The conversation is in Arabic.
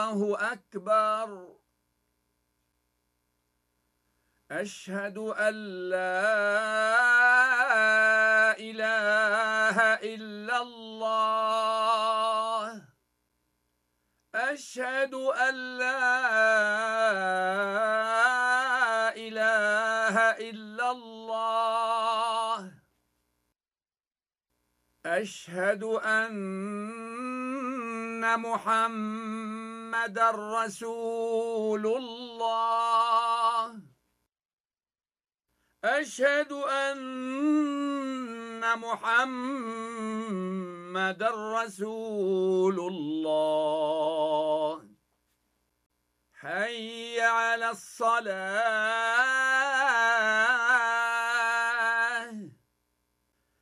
الله أكبر. أشهد أن لا إله إلا الله. أشهد أن لا إله إلا الله. أشهد أن محمدًا رسول الله. أشهد أن محمدًا رسول الله. حي على الصلاة.